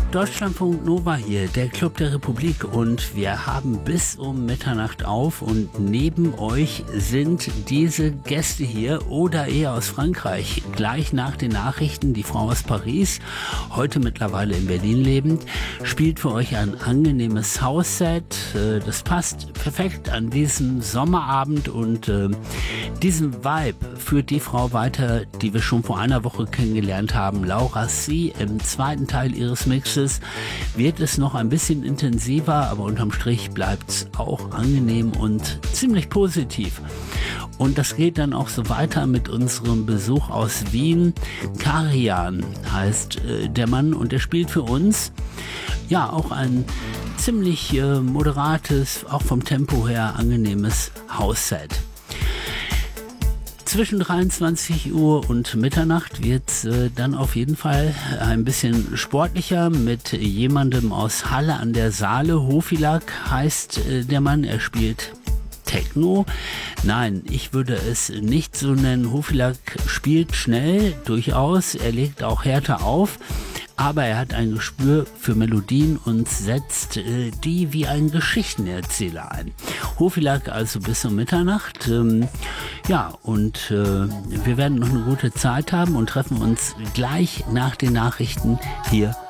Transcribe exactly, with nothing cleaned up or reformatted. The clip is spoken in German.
Deutschlandfunk Nova hier, der Club der Republik, und wir haben bis um Mitternacht auf und neben euch sind diese Gäste hier oder eher aus Frankreich. Gleich nach den Nachrichten, die Frau aus Paris, heute mittlerweile in Berlin lebend, spielt für euch ein angenehmes House-Set. Das passt perfekt an diesem Sommerabend und äh, diesen Vibe führt die Frau weiter, die wir schon vor einer Woche kennengelernt haben, Laura C. Im zweiten Teil ihres Mixes wird es noch ein bisschen intensiver, aber unterm Strich bleibt es auch angenehm und ziemlich positiv. Und das geht dann auch so weiter mit unserem Besuch aus Wien. Karian heißt äh, der Mann und er spielt für uns ja auch ein ziemlich äh, moderates, auch vom Tempo her angenehmes House-Set. Zwischen dreiundzwanzig Uhr und Mitternacht wird es äh, dann auf jeden Fall ein bisschen sportlicher mit jemandem aus Halle an der Saale. Hofilak heißt äh, der Mann, er spielt Techno. Nein, ich würde es nicht so nennen. Hofilak spielt schnell, durchaus, er legt auch härter auf, aber er hat ein Gespür für Melodien und setzt äh, die wie ein Geschichtenerzähler ein. Hofilak also bis um Mitternacht. Ähm, ja, und äh, wir werden noch eine gute Zeit haben und treffen uns gleich nach den Nachrichten hier